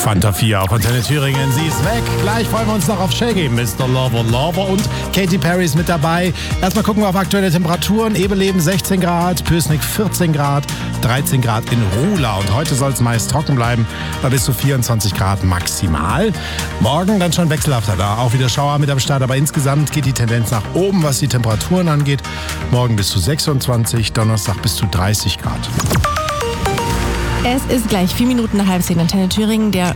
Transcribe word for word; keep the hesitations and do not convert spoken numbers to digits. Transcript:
Fanta vier auf Antenne Thüringen, sie ist weg. Gleich freuen wir uns noch auf Shaggy, Mister Lover Lover und Katy Perry ist mit dabei. Erstmal gucken wir auf aktuelle Temperaturen. Eberleben sechzehn Grad, Pößnig vierzehn Grad, dreizehn Grad in Ruhla. Und heute soll es meist trocken bleiben, bei bis zu vierundzwanzig Grad maximal. Morgen dann schon wechselhafter da, auch wieder Schauer mit am Start. Aber insgesamt geht die Tendenz nach oben, was die Temperaturen angeht. Morgen bis zu sechsundzwanzig, Donnerstag bis zu dreißig Grad. Es ist gleich vier Minuten nach halb zehn, Antenne Thüringen. Der